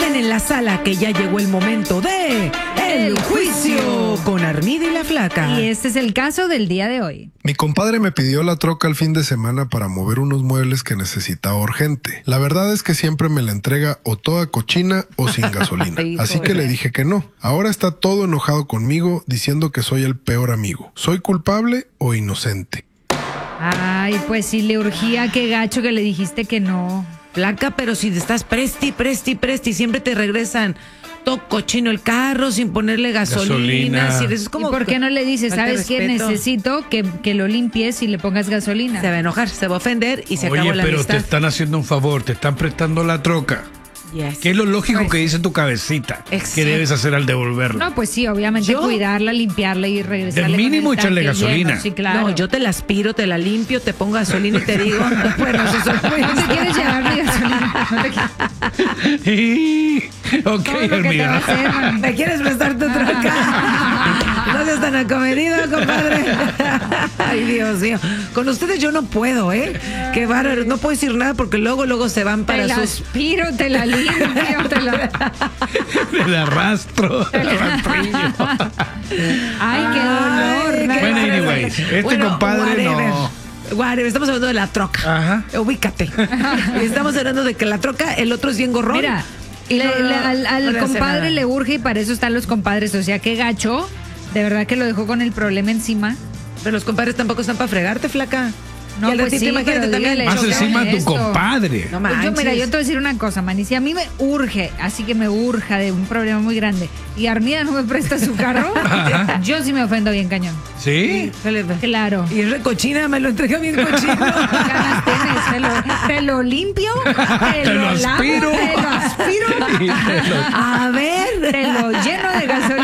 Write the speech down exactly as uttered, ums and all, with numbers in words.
Preparen en la sala que ya llegó el momento de El Juicio con Armida y la Flaca. Y este es el caso del día de hoy. Mi compadre me pidió la troca el fin de semana para mover unos muebles que necesitaba urgente. La verdad es que siempre me la entrega o toda cochina o sin gasolina. Así que le dije que no. Ahora está todo enojado conmigo diciendo que soy el peor amigo. ¿Soy culpable o inocente? Ay, pues sí le urgía, qué gacho que le dijiste que no. Flaca, pero si estás presti, presti, presti, siempre te regresan todo cochino el carro sin ponerle gasolina. Gasolina. Si es como, ¿Y por qué no le dices, falta de sabes qué, respeto? necesito que, que lo limpies y le pongas gasolina? Se va a enojar, se va a ofender y se Oye, acabó la pero amistad. te están haciendo un favor, te están prestando la troca. Yes. ¿Qué es lo lógico Pues- que dice tu cabecita? Exacto. ¿Qué debes hacer al devolverla? No, pues sí, obviamente ¿Yo? cuidarla, limpiarla y regresarle. Del mínimo con el echarle tanque gasolina. lleno. Sí, claro. No, yo te la aspiro, te la limpio, te pongo gasolina y te digo, bueno, eso soy muy... ¿No te quieres llevar mi gasolina? ¿No te quieres- Y- ok, Todo lo que te va a Armida. hacer, man. ¿Me quieres prestar tu troca? No seas tan acomedido, compadre. Ay, Dios mío. Con ustedes yo no puedo, ¿eh? Qué bárbaro. No puedo decir nada porque luego, luego se van para Te la sus... aspiro, te la limpio, te la... El arrastro. El rastrillo. Ay, qué dolor. Ay, qué Bueno, bárbaro. anyways, este Bueno, compadre no. whatever. Whatever, estamos hablando de la troca. Ajá. Ubícate. Estamos hablando de que la troca, el otro es bien gorrón. Mira, y le- no- le- al, al no le hace compadre nada. le urge y para eso están los compadres. O sea, qué gacho. De verdad que lo dejó con el problema encima. Pero los compadres tampoco están para fregarte, flaca. No, y al pues ratito, sí, imagínate pero también. dígale, Más choque encima tu honesto. compadre. No Pues yo, manches. mira, yo te voy a decir una cosa, Manny. Si a mí me urge, así que me urja de un problema muy grande, y Armida no me presta su carro, yo sí me ofendo bien cañón. ¿Sí? Dale, dale. Claro. Y es recochina, me lo entrega bien cochino. ¿Qué ganas tienes? Te lo, te lo limpio, te, Te lo lavo, aspiro. te lo aspiro, Y te lo- A ver. te lo lleno de gasolina.